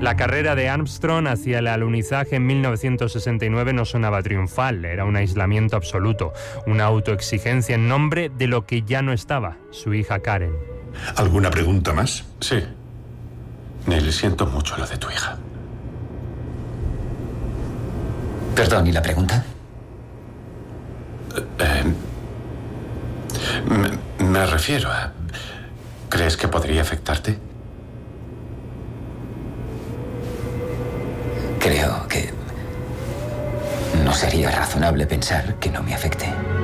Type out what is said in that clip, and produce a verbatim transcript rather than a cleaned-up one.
La carrera de Armstrong hacia el alunizaje en mil novecientos sesenta y nueve no sonaba triunfal, era un aislamiento absoluto, una autoexigencia en nombre de lo que ya no estaba, su hija Karen. ¿Alguna pregunta más? Sí. Neil, siento mucho lo de tu hija. Perdón, ¿y la pregunta? Eh, me, me refiero a... ¿Crees que podría afectarte? Creo que no sería razonable pensar que no me afecte.